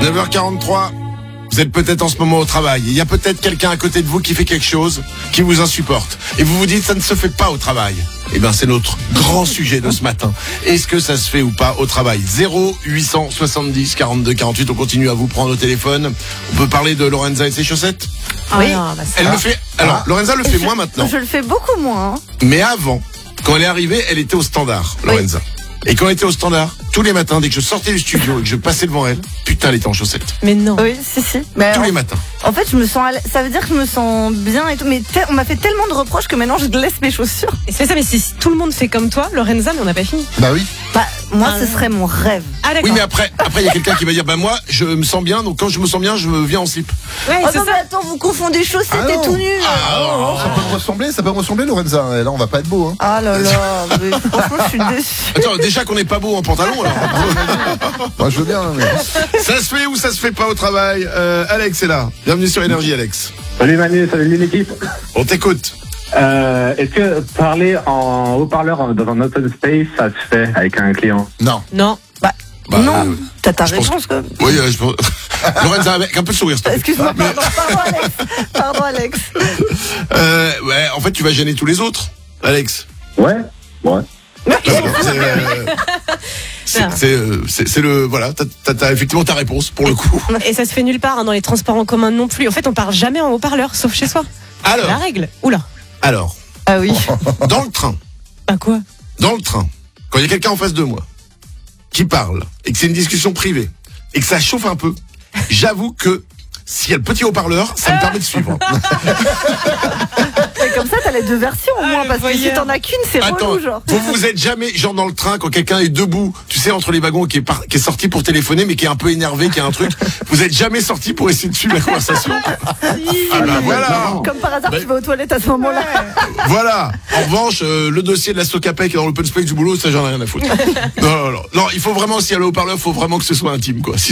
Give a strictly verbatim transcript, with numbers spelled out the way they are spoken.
neuf heures quarante-trois. Vous êtes peut-être en ce moment au travail. Il y a peut-être quelqu'un à côté de vous qui fait quelque chose qui vous insupporte. Et vous vous dites, ça ne se fait pas au travail. Eh bien, c'est notre grand sujet de ce matin. Est-ce que ça se fait ou pas au travail? Zéro huit cent soixante-dix quarante-deux quarante-huit. On continue à vous prendre au téléphone. On peut parler de Lorenza et ses chaussettes? Oui. Ah, bah, Elle ça. le fait. Alors, Ah. Lorenza le fait Je- moins maintenant. Je le fais beaucoup moins. hein. Mais avant, quand elle est arrivée, elle était au standard, Lorenza. Et quand elle était au standard, tous les matins, dès que je sortais du studio et que je passais devant elle, putain, elle était en chaussettes. Mais non. Oui, si, si. Mais Tous en, les matins. en fait, je me sens. à l'aise. Ça veut dire que je me sens bien et tout. Mais te- on m'a fait tellement de reproches que maintenant je laisse mes chaussures. Et c'est ça, mais si si tout le monde fait comme toi, Lorenza, mais on n'a pas fini. Bah oui. Bah, moi, Ah, ce non. serait mon rêve. Ah d'accord. Oui, mais après, après, il y a quelqu'un qui va dire, bah moi, je me sens bien, donc quand je me sens bien, je me viens en slip. Ouais, Oh c'est non, ça. mais attends, vous confondez chaussettes Ah et non. tout nu. Oh, ça peut me ressembler, ça peut me ressembler, Lorenza. Et là, on va pas être beau, hein. Ah là là, mais franchement, je suis déçue. Attends, déjà qu'on n'est pas beau en pantalon, alors. Moi, je veux bien, hein, mais. Ça se fait ou ça se fait pas au travail? euh, Alex est là. Bienvenue sur Énergie, Alex. Salut Manu, salut l'équipe. On t'écoute. Euh, Est-ce que parler en haut-parleur dans un open space, ça se fait avec un client? Non. Non. Bah, non, euh, t'as ta je pense réponse, quoi. Oui, euh, je pense. Lorenza, avec un peu de sourire, s'il te plaît. Excuse-moi, pardon, pardon, Alex. Pardon, Alex. Euh, ouais, en fait, tu vas gêner tous les autres, Alex. Ouais, ouais. C'est, euh, c'est, c'est, euh, c'est- c'est le, voilà, t'as, t'as, t'as effectivement ta réponse pour le coup. Et ça se fait nulle part hein, dans les transports en commun non plus. En fait, on parle jamais en haut-parleur, sauf chez soi. C'est la Alors, règle. Oula. alors, Ah oui. dans le train, Bah quoi? dans le train, quand il y a quelqu'un en face de moi qui parle et que c'est une discussion privée et que ça chauffe un peu, j'avoue que s'il y a le petit haut-parleur, ça me permet de suivre. Et comme ça, t'as les deux versions au Ah, moins, le parce que si voyeur. t'en as qu'une, c'est Attends, relou, genre. vous vous êtes jamais, genre dans le train, quand quelqu'un est debout, tu sais, entre les wagons, qui est, par- qui est sorti pour téléphoner, mais qui est un peu énervé, qui a un truc, vous êtes jamais sorti pour essayer de suivre la conversation? Ah bah voilà. Comme par hasard, Bah- tu vas aux toilettes à ce moment-là. Voilà. En revanche, euh, le dossier de la Socapec dans l'open space du boulot, ça j'en ai rien à foutre. Non, non, non. Non, il faut vraiment, si elle est au haut-parleur, il faut vraiment que ce soit intime, quoi.